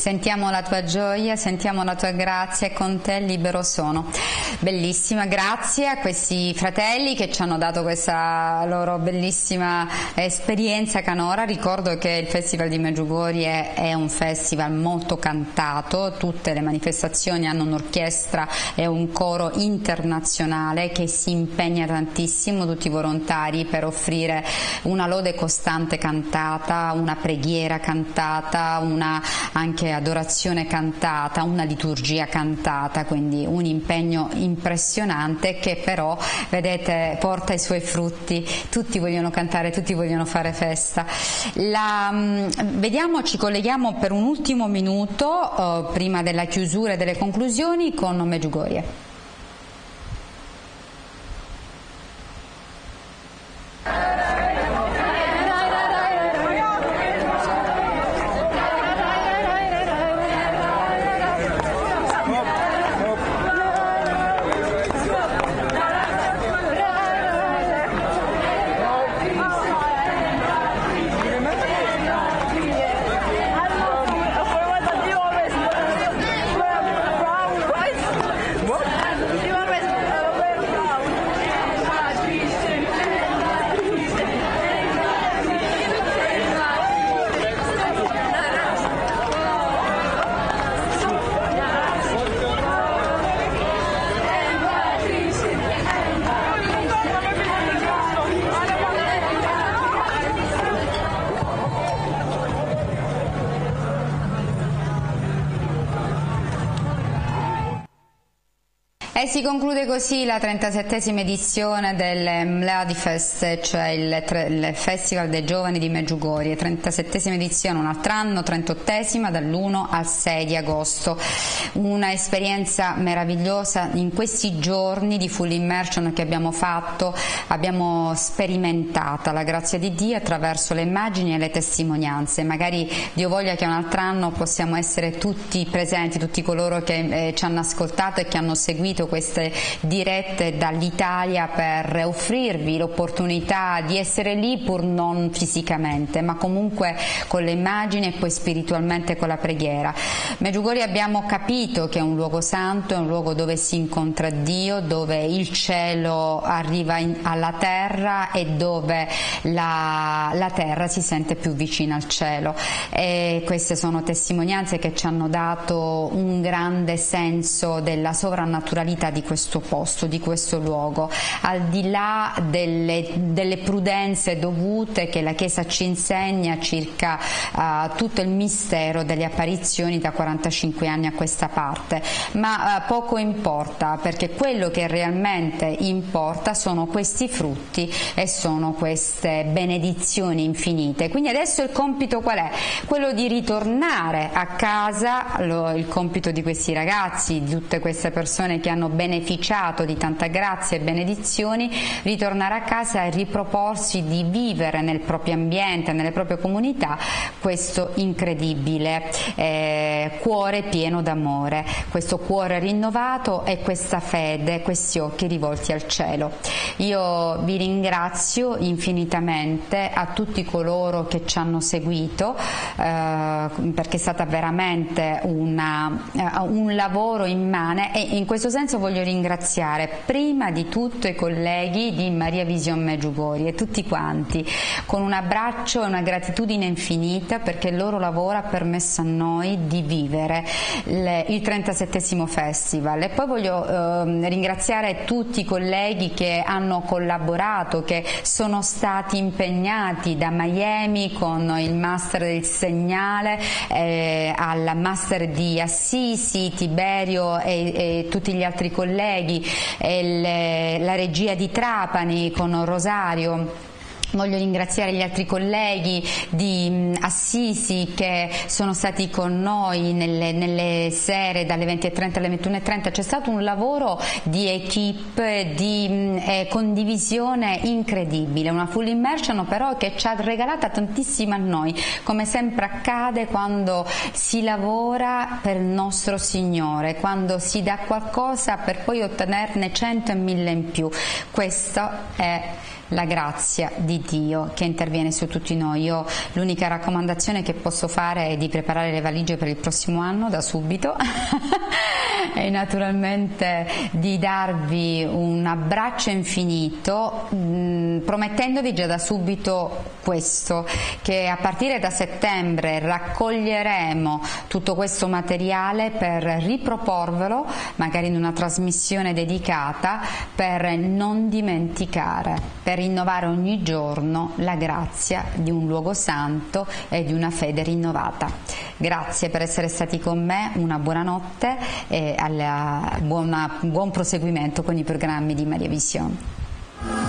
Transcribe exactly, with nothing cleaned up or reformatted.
Sentiamo la tua gioia, sentiamo la tua grazia e con te libero sono. Bellissima, grazie a questi fratelli che ci hanno dato questa loro bellissima esperienza canora. Ricordo che il Festival di Medjugorje è un festival molto cantato, tutte le manifestazioni hanno un'orchestra e un coro internazionale che si impegna tantissimo, tutti i volontari, per offrire una lode costante cantata, una preghiera cantata, una anche adorazione cantata, una liturgia cantata, quindi un impegno impressionante che però, vedete, porta i suoi frutti. Tutti vogliono cantare, tutti vogliono fare festa. La, mh, vediamo, ci colleghiamo per un ultimo minuto uh, prima della chiusura e delle conclusioni con Medjugorje. E si conclude così la trentasettesima edizione del Mladifest, cioè il, il Festival dei Giovani di Medjugorje, trentasettesima edizione, un altro anno, trentottesima, dall'primo al sei di agosto. Una esperienza meravigliosa. In questi giorni di full immersion che abbiamo fatto abbiamo sperimentata la grazia di Dio attraverso le immagini e le testimonianze. Magari Dio voglia che un altro anno possiamo essere tutti presenti, tutti coloro che eh, ci hanno ascoltato e che hanno seguito queste dirette dall'Italia, per offrirvi l'opportunità di essere lì, pur non fisicamente, ma comunque con le immagini e poi spiritualmente con la preghiera. Medjugorje abbiamo capito che è un luogo santo, è un luogo dove si incontra Dio, dove il cielo arriva in, alla terra e dove la, la terra si sente più vicina al cielo. E queste sono testimonianze che ci hanno dato un grande senso della sovrannaturalità di questo posto, di questo luogo, al di là delle, delle prudenze dovute che la Chiesa ci insegna circa uh, tutto il mistero delle apparizioni da quarantacinque anni a questa parte, ma uh, poco importa, perché quello che realmente importa sono questi frutti e sono queste benedizioni infinite. Quindi adesso il compito qual è? Quello di ritornare a casa, lo, il compito di questi ragazzi, di tutte queste persone che hanno beneficiato di tanta grazia e benedizioni, ritornare a casa e riproporsi di vivere nel proprio ambiente, nelle proprie comunità, questo incredibile eh, cuore pieno d'amore, questo cuore rinnovato e questa fede, questi occhi rivolti al cielo. Io vi ringrazio infinitamente a tutti coloro che ci hanno seguito, eh, perché è stata veramente una, uh, un lavoro immane, e in questo senso voglio ringraziare prima di tutto i colleghi di Maria Vision Medjugorje, tutti quanti, con un abbraccio e una gratitudine infinita, perché il loro lavoro ha permesso a noi di vivere le, il trentasettesimo festival. E poi voglio eh, ringraziare tutti i colleghi che hanno collaborato, che sono stati impegnati da Miami con il master del segnale eh, al master di Assisi, Tiberio e, e tutti gli altri colleghi, e le, la regia di Trapani con Rosario. Voglio ringraziare gli altri colleghi di Assisi che sono stati con noi nelle, nelle sere dalle venti e trenta alle ventuno e trenta. C'è stato un lavoro di equipe, di eh, condivisione incredibile, una full immersion però che ci ha regalata tantissimo a noi, come sempre accade quando si lavora per il nostro Signore, quando si dà qualcosa per poi ottenerne cento e mille in più. Questo è la grazia di Dio che interviene su tutti noi. Io l'unica raccomandazione che posso fare è di preparare le valigie per il prossimo anno da subito e naturalmente di darvi un abbraccio infinito, mh, promettendovi già da subito questo, che a partire da settembre raccoglieremo tutto questo materiale per riproporvelo magari in una trasmissione dedicata, per non dimenticare, per rinnovare ogni giorno la grazia di un luogo santo e di una fede rinnovata. Grazie per essere stati con me, una buona notte e alla buona, buon proseguimento con i programmi di Maria Visione.